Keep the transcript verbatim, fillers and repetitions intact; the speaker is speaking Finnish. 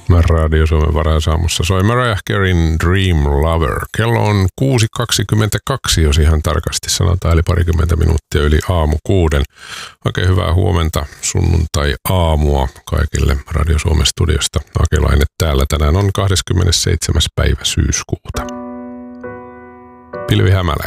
Radio Suomen Varhaisaamussa soi Mariah Careyn Dream Lover. Kello on kuusi kaksikymmentäkaksi, jos ihan tarkasti sanotaan, eli parikymmentä minuuttia yli aamu kuuden. Oikein hyvää huomenta, sunnuntai-aamua kaikille Radio Suomen studiosta. Akelainen täällä. Tänään on kahdeskymmenesseitsemäs päivä syyskuuta. Pilvi hämäläinen.